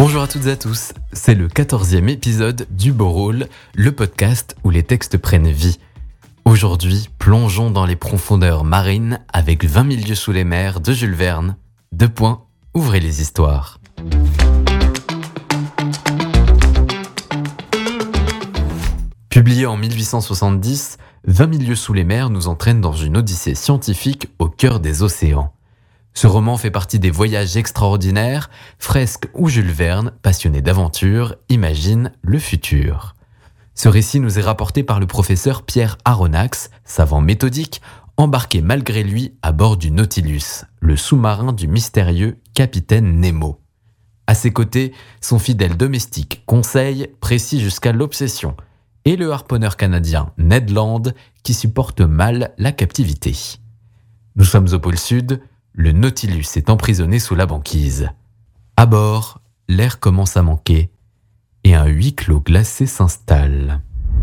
Bonjour à toutes et à tous, c'est le 14e épisode du Beau Rôle, le podcast où les textes prennent vie. Aujourd'hui, plongeons dans les profondeurs marines avec 20 000 lieues sous les mers de Jules Verne. Ouvrez les histoires. Publié en 1870, 20 000 lieues sous les mers nous entraîne dans une odyssée scientifique au cœur des océans. Ce roman fait partie des voyages extraordinaires, fresques où Jules Verne, passionné d'aventure, imagine le futur. Ce récit nous est rapporté par le professeur Pierre Aronnax, savant méthodique, embarqué malgré lui à bord du Nautilus, le sous-marin du mystérieux capitaine Nemo. À ses côtés, son fidèle domestique Conseil, précis jusqu'à l'obsession, et le harponneur canadien Ned Land, qui supporte mal la captivité. Nous sommes au pôle Sud, le Nautilus est emprisonné sous la banquise. À bord, l'air commence à manquer et un huis clos glacé s'installe.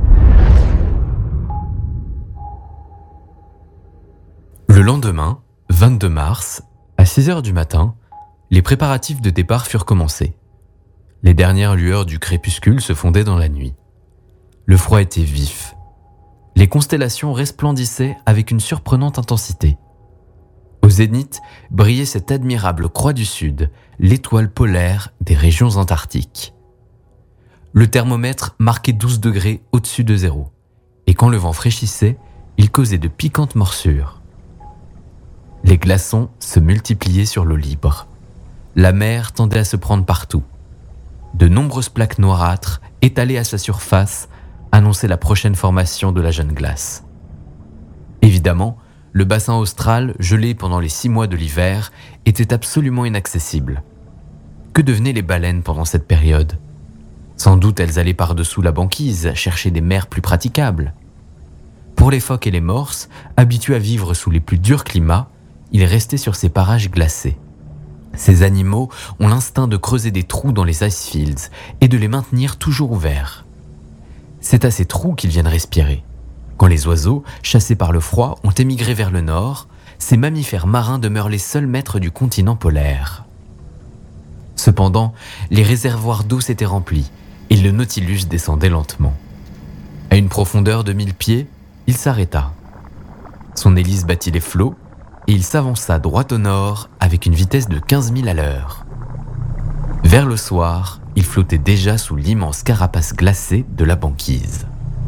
Le lendemain, 22 mars, à 6 heures du matin, les préparatifs de départ furent commencés. Les dernières lueurs du crépuscule se fondaient dans la nuit. Le froid était vif. Les constellations resplendissaient avec une surprenante intensité. Au zénith brillait cette admirable croix du Sud, l'étoile polaire des régions antarctiques. Le thermomètre marquait 12 degrés au-dessus de zéro, et quand le vent fraîchissait, il causait de piquantes morsures. Les glaçons se multipliaient sur l'eau libre. La mer tendait à se prendre partout. De nombreuses plaques noirâtres, étalées à sa surface, annonçaient la prochaine formation de la jeune glace. Évidemment, le bassin austral, gelé pendant les 6 mois de l'hiver, était absolument inaccessible. Que devenaient les baleines pendant cette période ? Sans doute elles allaient par-dessous la banquise, chercher des mers plus praticables. Pour les phoques et les morses, habitués à vivre sous les plus durs climats, ils restaient sur ces parages glacés. Ces animaux ont l'instinct de creuser des trous dans les icefields et de les maintenir toujours ouverts. C'est à ces trous qu'ils viennent respirer. Quand les oiseaux, chassés par le froid, ont émigré vers le nord, ces mammifères marins demeurent les seuls maîtres du continent polaire. Cependant, les réservoirs d'eau s'étaient remplis et le Nautilus descendait lentement. À une profondeur de 1000 pieds, il s'arrêta. Son hélice battit les flots et il s'avança droit au nord avec une vitesse de 15 000 à l'heure. Vers le soir, il flottait déjà sous l'immense carapace glacée de la banquise.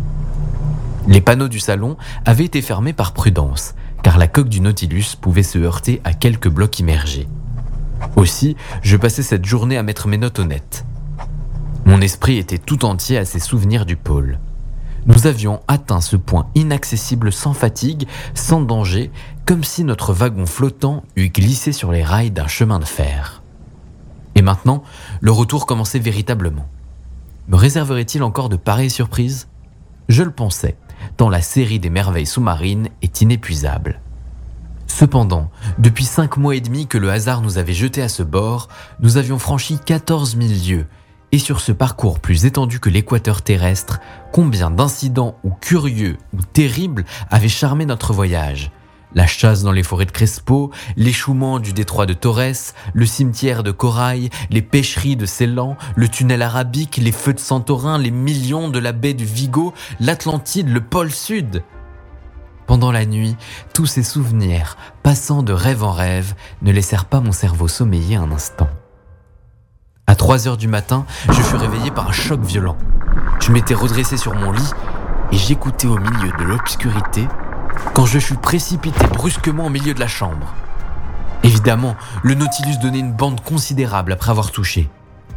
Les panneaux du salon avaient été fermés par prudence, car la coque du Nautilus pouvait se heurter à quelques blocs immergés. Aussi, je passais cette journée à mettre mes notes au net. Mon esprit était tout entier à ces souvenirs du pôle. Nous avions atteint ce point inaccessible sans fatigue, sans danger, comme si notre wagon flottant eût glissé sur les rails d'un chemin de fer. Et maintenant, le retour commençait véritablement. Me réserverait-il encore de pareilles surprises ? Je le pensais, tant la série des merveilles sous-marines est inépuisable. Cependant, depuis 5 mois et demi que le hasard nous avait jetés à ce bord, nous avions franchi 14 000 lieues, et sur ce parcours plus étendu que l'équateur terrestre, combien d'incidents ou curieux ou terribles avaient charmé notre voyage. La chasse dans les forêts de Crespo, l'échouement du détroit de Torres, le cimetière de Corail, les pêcheries de Ceylan, le tunnel arabique, les feux de Santorin, les millions de la baie de Vigo, l'Atlantide, le pôle Sud. Pendant la nuit, tous ces souvenirs, passant de rêve en rêve, ne laissèrent pas mon cerveau sommeiller un instant. À 3 heures du matin, je fus réveillé par un choc violent. Je m'étais redressé sur mon lit et j'écoutais au milieu de l'obscurité quand je fus précipité brusquement au milieu de la chambre. Évidemment, le Nautilus donnait une bande considérable après avoir touché.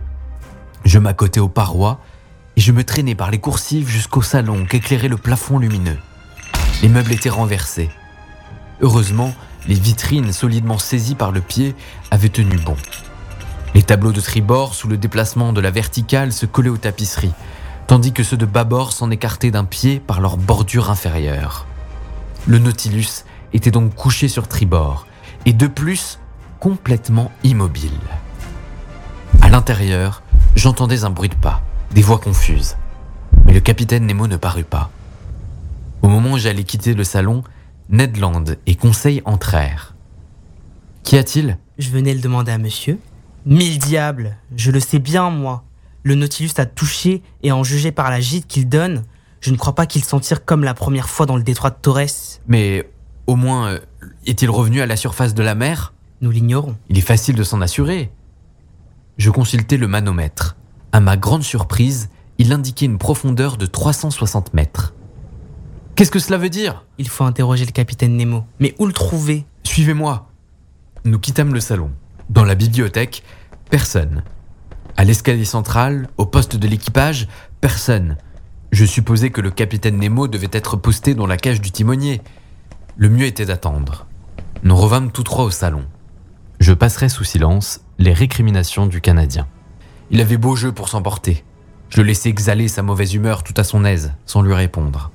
Je m'accotai aux parois et je me traînais par les coursives jusqu'au salon qu'éclairait le plafond lumineux. Les meubles étaient renversés. Heureusement, les vitrines solidement saisies par le pied avaient tenu bon. Les tableaux de tribord, sous le déplacement de la verticale, se collaient aux tapisseries, tandis que ceux de bâbord s'en écartaient d'un pied par leur bordure inférieure. Le Nautilus était donc couché sur tribord, et de plus, complètement immobile. À l'intérieur, j'entendais un bruit de pas, des voix confuses. Mais le capitaine Nemo ne parut pas. Au moment où j'allais quitter le salon, Ned Land et Conseil entrèrent. « Qu'y a-t-il » Je venais le demander à monsieur. Mille diables, je le sais bien, moi. Le Nautilus a touché et en jugé par la gîte qu'il donne, je ne crois pas qu'il s'en tire comme la première fois dans le détroit de Torres. Mais au moins, est-il revenu à la surface de la mer ? Nous l'ignorons. Il est facile de s'en assurer. Je consultai le manomètre. À ma grande surprise, il indiquait une profondeur de 360 mètres. Qu'est-ce que cela veut dire ? Il faut interroger le capitaine Nemo. Mais où le trouver ? Suivez-moi. Nous quittâmes le salon. Dans la bibliothèque, personne. À l'escalier central, au poste de l'équipage, personne. Je supposais que le capitaine Nemo devait être posté dans la cage du timonier. Le mieux était d'attendre. Nous revînmes tous trois au salon. Je passerai sous silence les récriminations du Canadien. Il avait beau jeu pour s'emporter. Je le laissais exhaler sa mauvaise humeur tout à son aise, sans lui répondre.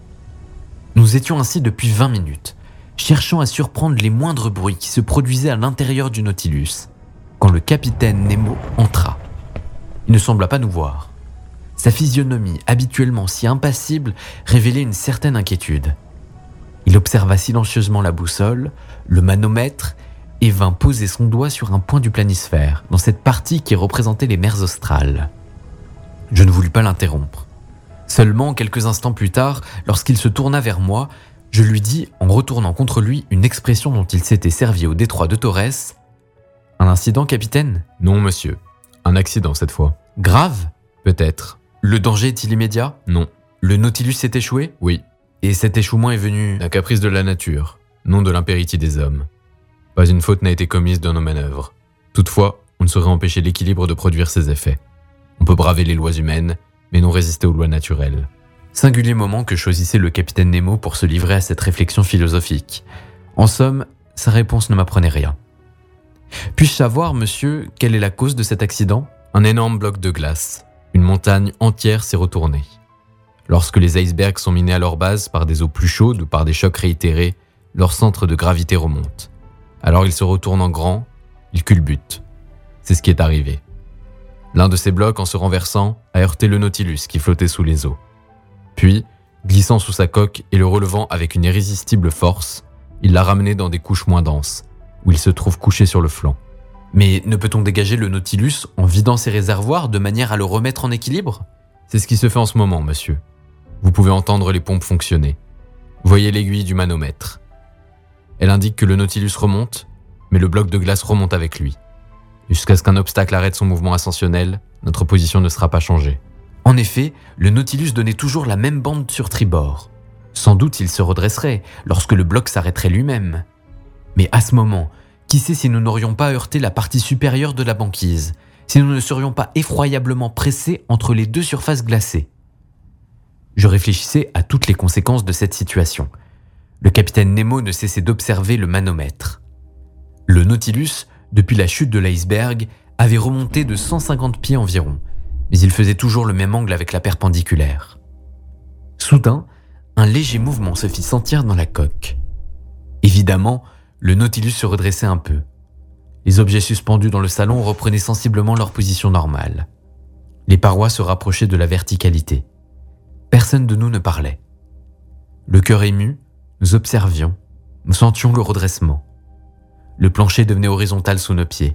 Nous étions ainsi depuis 20 minutes, cherchant à surprendre les moindres bruits qui se produisaient à l'intérieur du Nautilus, quand le capitaine Nemo entra. Il ne sembla pas nous voir. Sa physionomie, habituellement si impassible, révélait une certaine inquiétude. Il observa silencieusement la boussole, le manomètre, et vint poser son doigt sur un point du planisphère, dans cette partie qui représentait les mers australes. Je ne voulus pas l'interrompre. Seulement, quelques instants plus tard, lorsqu'il se tourna vers moi, je lui dis, en retournant contre lui une expression dont il s'était servi au détroit de Torres. « Un incident, capitaine ?»« Non, monsieur. Un accident cette fois. »« Grave ? Peut-être. »« Le danger est-il immédiat ? » ?»« Non. »« Le Nautilus s'est échoué ? » ?»« Oui. »« Et cet échouement est venu… » D'un caprice de la nature, non de l'impéritie des hommes. Pas une faute n'a été commise dans nos manœuvres. Toutefois, on ne saurait empêcher l'équilibre de produire ses effets. On peut braver les lois humaines, mais non résister aux lois naturelles. Singulier moment que choisissait le capitaine Nemo pour se livrer à cette réflexion philosophique. En somme, sa réponse ne m'apprenait rien. Puis-je savoir, monsieur, quelle est la cause de cet accident ? Un énorme bloc de glace. Une montagne entière s'est retournée. Lorsque les icebergs sont minés à leur base par des eaux plus chaudes ou par des chocs réitérés, leur centre de gravité remonte. Alors ils se retournent en grand, ils culbutent. C'est ce qui est arrivé. L'un de ces blocs, en se renversant, a heurté le Nautilus qui flottait sous les eaux. Puis, glissant sous sa coque et le relevant avec une irrésistible force, il l'a ramené dans des couches moins denses, où il se trouve couché sur le flanc. Mais ne peut-on dégager le Nautilus en vidant ses réservoirs de manière à le remettre en équilibre ? C'est ce qui se fait en ce moment, monsieur. Vous pouvez entendre les pompes fonctionner. Voyez l'aiguille du manomètre. Elle indique que le Nautilus remonte, mais le bloc de glace remonte avec lui. Jusqu'à ce qu'un obstacle arrête son mouvement ascensionnel, notre position ne sera pas changée. En effet, le Nautilus donnait toujours la même bande sur tribord. Sans doute il se redresserait lorsque le bloc s'arrêterait lui-même. Mais à ce moment, qui sait si nous n'aurions pas heurté la partie supérieure de la banquise, si nous ne serions pas effroyablement pressés entre les deux surfaces glacées. Je réfléchissais à toutes les conséquences de cette situation. Le capitaine Nemo ne cessait d'observer le manomètre. Le Nautilus, depuis la chute de l'iceberg, avait remonté de 150 pieds environ, mais il faisait toujours le même angle avec la perpendiculaire. Soudain, un léger mouvement se fit sentir dans la coque. Évidemment, le Nautilus se redressait un peu. Les objets suspendus dans le salon reprenaient sensiblement leur position normale. Les parois se rapprochaient de la verticalité. Personne de nous ne parlait. Le cœur ému, nous observions, nous sentions le redressement. Le plancher devenait horizontal sous nos pieds.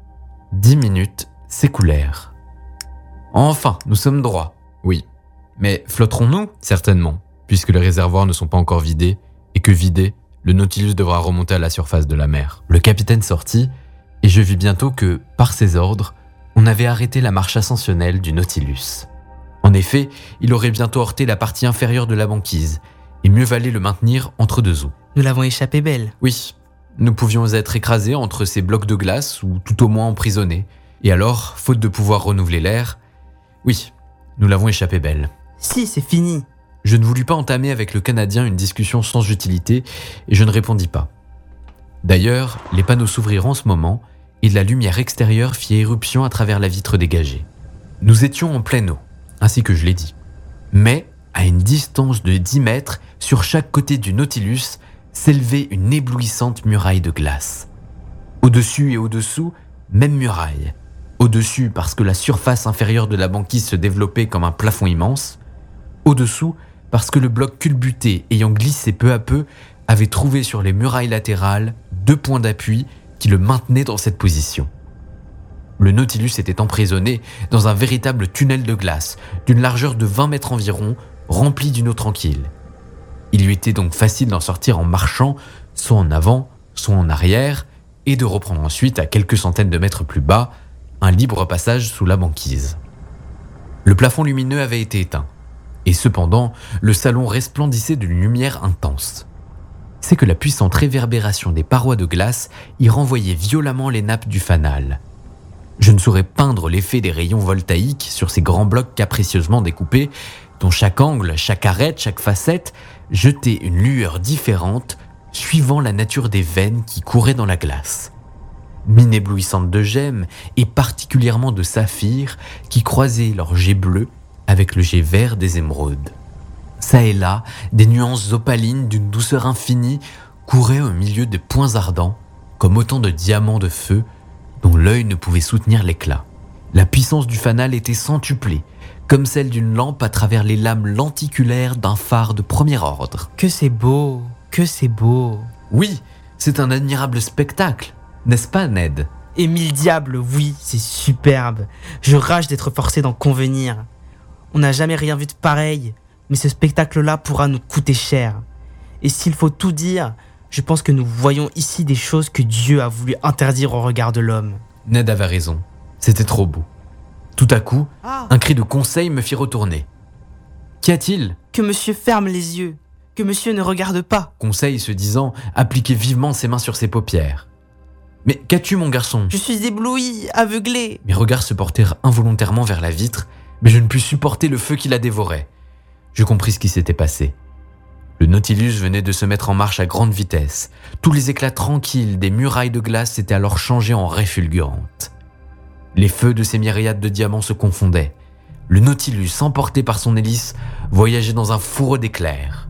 10 minutes s'écoulèrent. Enfin, nous sommes droits. Oui. Mais flotterons-nous ? Certainement, puisque les réservoirs ne sont pas encore vidés, et que vidés, le Nautilus devra remonter à la surface de la mer. Le capitaine sortit, et je vis bientôt que, par ses ordres, on avait arrêté la marche ascensionnelle du Nautilus. En effet, il aurait bientôt heurté la partie inférieure de la banquise, et mieux valait le maintenir entre deux eaux. Nous l'avons échappé belle. Oui, nous pouvions être écrasés entre ces blocs de glace, ou tout au moins emprisonnés. Et alors, faute de pouvoir renouveler l'air, oui, nous l'avons échappé belle. Si, c'est fini. Je ne voulus pas entamer avec le Canadien une discussion sans utilité, et je ne répondis pas. D'ailleurs, les panneaux s'ouvrirent en ce moment, et de la lumière extérieure fit éruption à travers la vitre dégagée. Nous étions en pleine eau, ainsi que je l'ai dit. Mais, à une distance de 10 mètres, sur chaque côté du Nautilus, s'élevait une éblouissante muraille de glace. Au-dessus et au-dessous, même muraille. Au-dessus parce que la surface inférieure de la banquise se développait comme un plafond immense. Au-dessous parce que le bloc culbuté ayant glissé peu à peu avait trouvé sur les murailles latérales 2 points d'appui qui le maintenaient dans cette position. Le Nautilus était emprisonné dans un véritable tunnel de glace, d'une largeur de 20 mètres environ, rempli d'une eau tranquille. Il lui était donc facile d'en sortir en marchant, soit en avant, soit en arrière, et de reprendre ensuite, à quelques centaines de mètres plus bas, un libre passage sous la banquise. Le plafond lumineux avait été éteint, et cependant, le salon resplendissait d'une lumière intense. C'est que la puissante réverbération des parois de glace y renvoyait violemment les nappes du fanal. Je ne saurais peindre l'effet des rayons voltaïques sur ces grands blocs capricieusement découpés, dont chaque angle, chaque arête, chaque facette jetait une lueur différente suivant la nature des veines qui couraient dans la glace. Mine éblouissante de gemmes et particulièrement de saphirs qui croisaient leur jet bleu avec le jet vert des émeraudes. Ça et là, des nuances opalines d'une douceur infinie couraient au milieu des points ardents, comme autant de diamants de feu dont l'œil ne pouvait soutenir l'éclat. La puissance du fanal était centuplée, comme celle d'une lampe à travers les lames lenticulaires d'un phare de premier ordre. Que c'est beau, que c'est beau. Oui, c'est un admirable spectacle, n'est-ce pas, Ned ? Et mille diables, oui, c'est superbe. Je rage d'être forcé d'en convenir. On n'a jamais rien vu de pareil, mais ce spectacle-là pourra nous coûter cher. Et s'il faut tout dire, je pense que nous voyons ici des choses que Dieu a voulu interdire au regard de l'homme. Ned avait raison, c'était trop beau. Tout à coup, un cri de conseil me fit retourner. Qu'y a-t-il ? Que monsieur ferme les yeux, que monsieur ne regarde pas. Conseil, se disant, appliquait vivement ses mains sur ses paupières. Mais qu'as-tu, mon garçon ? Je suis ébloui, aveuglé. Mes regards se portèrent involontairement vers la vitre, mais je ne pus supporter le feu qui la dévorait. Je compris ce qui s'était passé. Le Nautilus venait de se mettre en marche à grande vitesse. Tous les éclats tranquilles des murailles de glace s'étaient alors changés en raies fulgurantes. Les feux de ces myriades de diamants se confondaient. Le Nautilus, emporté par son hélice, voyageait dans un fourreau d'éclairs.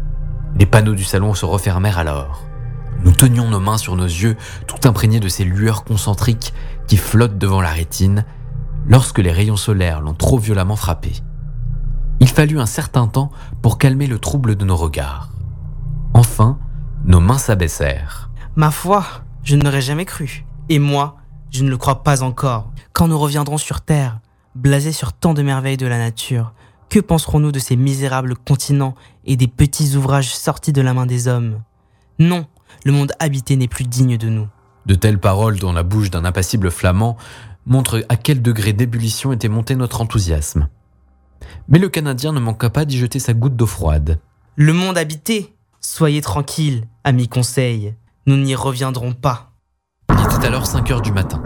Les panneaux du salon se refermèrent alors. Nous tenions nos mains sur nos yeux, tout imprégnés de ces lueurs concentriques qui flottent devant la rétine, lorsque les rayons solaires l'ont trop violemment frappé. Il fallut un certain temps pour calmer le trouble de nos regards. Enfin, nos mains s'abaissèrent. Ma foi, je ne l'aurais jamais cru. Et moi, je ne le crois pas encore. Quand nous reviendrons sur Terre, blasés sur tant de merveilles de la nature, que penserons-nous de ces misérables continents et des petits ouvrages sortis de la main des hommes ? Non, le monde habité n'est plus digne de nous. De telles paroles dans la bouche d'un impassible flamand montrent à quel degré d'ébullition était monté notre enthousiasme. Mais le Canadien ne manqua pas d'y jeter sa goutte d'eau froide. Le monde habité ? Soyez tranquille, ami Conseil, nous n'y reviendrons pas. Il était alors 5 heures du matin.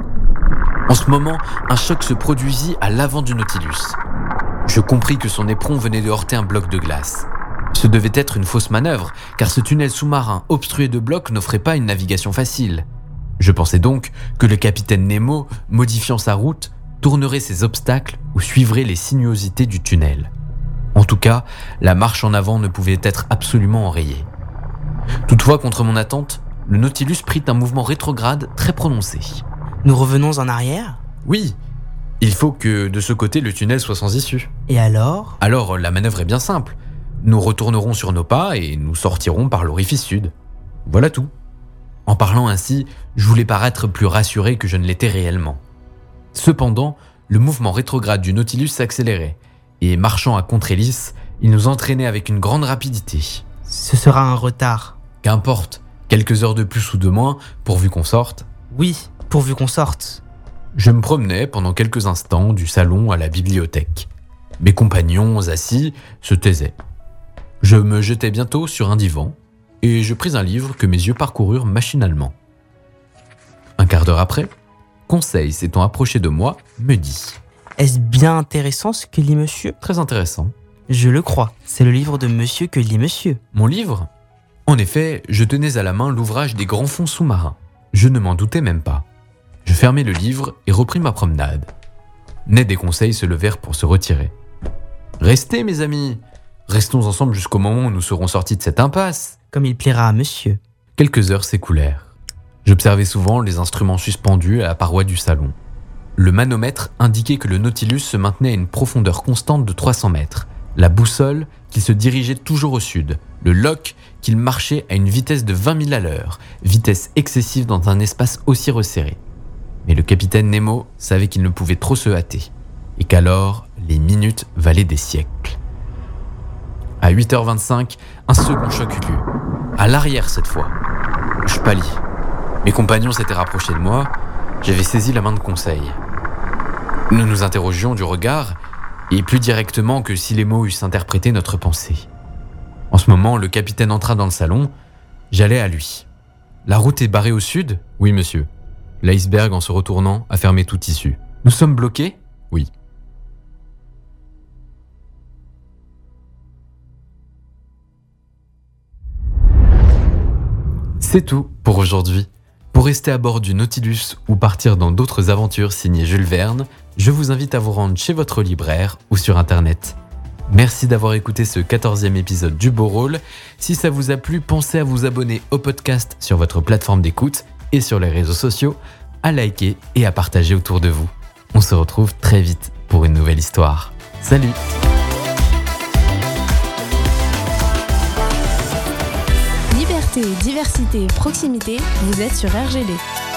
En ce moment, un choc se produisit à l'avant du Nautilus. Je compris que son éperon venait de heurter un bloc de glace. Ce devait être une fausse manœuvre, car ce tunnel sous-marin obstrué de blocs n'offrait pas une navigation facile. Je pensais donc que le capitaine Nemo, modifiant sa route, tournerait ses obstacles ou suivrait les sinuosités du tunnel. En tout cas, la marche en avant ne pouvait être absolument enrayée. Toutefois, contre mon attente, le Nautilus prit un mouvement rétrograde très prononcé. Nous revenons en arrière ? Oui, il faut que de ce côté le tunnel soit sans issue. Et alors ? Alors la manœuvre est bien simple. Nous retournerons sur nos pas et nous sortirons par l'orifice sud. Voilà tout. En parlant ainsi, je voulais paraître plus rassuré que je ne l'étais réellement. Cependant, le mouvement rétrograde du Nautilus s'accélérait, et marchant à contre-hélice, il nous entraînait avec une grande rapidité. Ce sera un retard. Qu'importe, quelques heures de plus ou de moins, pourvu qu'on sorte. Oui, pourvu qu'on sorte. Je me promenais pendant quelques instants du salon à la bibliothèque. Mes compagnons, assis, se taisaient. Je me jetai bientôt sur un divan, et je pris un livre que mes yeux parcoururent machinalement. Un quart d'heure après, Conseil s'étant approché de moi, me dit « Est-ce bien intéressant ce que lit monsieur ? Très intéressant. » Je le crois, c'est le livre de monsieur que lit monsieur. Mon livre ? En effet, je tenais à la main l'ouvrage des grands fonds sous-marins. Je ne m'en doutais même pas. Je fermai le livre et repris ma promenade. Ned et Conseil se levèrent pour se retirer. « Restez, mes amis ! Restons ensemble jusqu'au moment où nous serons sortis de cette impasse. » Comme il plaira à monsieur. Quelques heures s'écoulèrent. J'observais souvent les instruments suspendus à la paroi du salon. Le manomètre indiquait que le Nautilus se maintenait à une profondeur constante de 300 mètres, la boussole qu'il se dirigeait toujours au sud, le loch qu'il marchait à une vitesse de 20 000 à l'heure, vitesse excessive dans un espace aussi resserré. Mais le capitaine Nemo savait qu'il ne pouvait trop se hâter, et qu'alors les minutes valaient des siècles. À 8h25, un second choc eut lieu, à l'arrière cette fois. Je pâlis. Mes compagnons s'étaient rapprochés de moi, j'avais saisi la main de Conseil. Nous nous interrogions du regard, et plus directement que si les mots eussent interprété notre pensée. En ce moment, le capitaine entra dans le salon, j'allais à lui. La route est barrée au sud ? Oui, monsieur. L'iceberg, en se retournant, a fermé toute issue. Nous sommes bloqués ? Oui. C'est tout pour aujourd'hui. Pour rester à bord du Nautilus ou partir dans d'autres aventures signées Jules Verne, je vous invite à vous rendre chez votre libraire ou sur internet. Merci d'avoir écouté ce 14e épisode du Beau Rôle. Si ça vous a plu, pensez à vous abonner au podcast sur votre plateforme d'écoute et sur les réseaux sociaux, à liker et à partager autour de vous. On se retrouve très vite pour une nouvelle histoire. Salut! Liberté, diversité, proximité, vous êtes sur RGD.